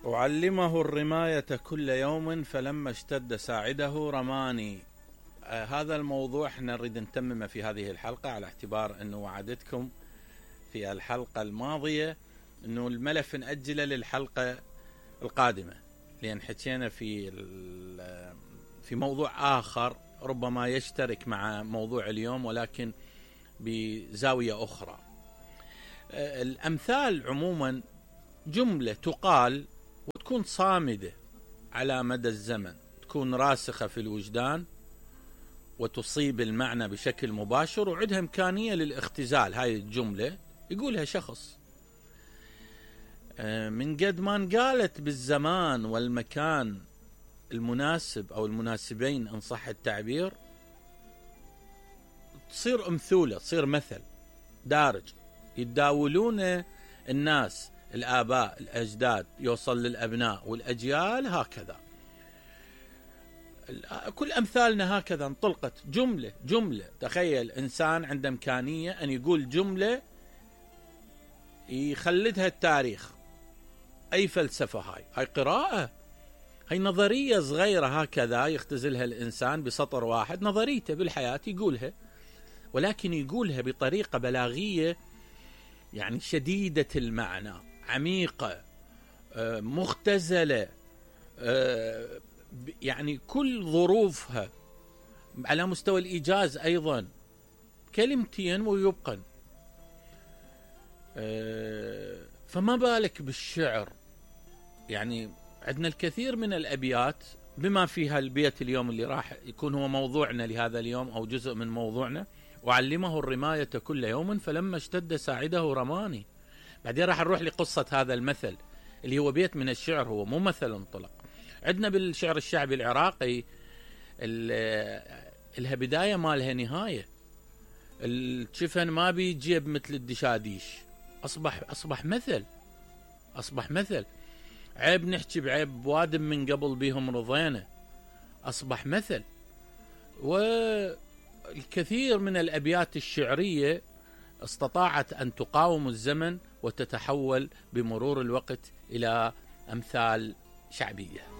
أعلمه الرماية كل يوم فلما اشتد ساعده رماني. هذا الموضوع احنا نريد نتممه في هذه الحلقة، على اعتبار أنه وعدتكم في الحلقة الماضية أنه الملف نأجله للحلقة القادمة، لأن حكينا في موضوع آخر ربما يشترك مع موضوع اليوم ولكن بزاوية أخرى. الأمثال عموما جملة تقال وتكون صامدة على مدى الزمن، تكون راسخة في الوجدان وتصيب المعنى بشكل مباشر وعندها إمكانية للاختزال. هاي الجملة يقولها شخص من قد ما انقالت بالزمان والمكان المناسب أو المناسبين إن صح التعبير، تصير أمثولة، تصير مثل دارج يتداولون الناس، الآباء الأجداد، يوصل للأبناء والأجيال هكذا. كل أمثالنا هكذا انطلقت جملة. تخيل إنسان عنده إمكانية أن يقول جملة يخلدها التاريخ. أي فلسفة هاي قراءة، هاي نظرية صغيرة هكذا يختزلها الإنسان بسطر واحد، نظريته بالحياة يقولها، ولكن يقولها بطريقة بلاغية يعني شديدة المعنى، عميقة، مختزلة، يعني كل ظروفها على مستوى الإيجاز أيضا كلمتين ويبقن. فما بالك بالشعر؟ يعني عندنا الكثير من الأبيات بما فيها البيت اليوم اللي راح يكون هو موضوعنا لهذا اليوم أو جزء من موضوعنا: وعلمه الرماية كل يوم فلما اشتد ساعده رماني. بعدين راح نروح لقصة هذا المثل اللي هو بيت من الشعر، هو مو مثل انطلق. عندنا بالشعر الشعبي العراقي لها بداية ما لها نهاية. الجفن ما بيجيب مثل الدشاديش، أصبح مثل. عيب نحكي بعيب بوادم من قبل بيهم رضينا، أصبح مثل. والكثير من الأبيات الشعرية استطاعت أن تقاوم الزمن وتتحول بمرور الوقت إلى أمثال شعبية.